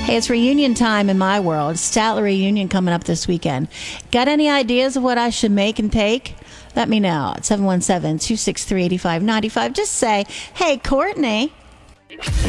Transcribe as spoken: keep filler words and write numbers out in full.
Hey, it's reunion time in my world. Statler reunion coming up this weekend. Got any ideas of what I should make and take? Let me know at seven one seven, two six three, eight five nine five. Just say, hey, Courtney.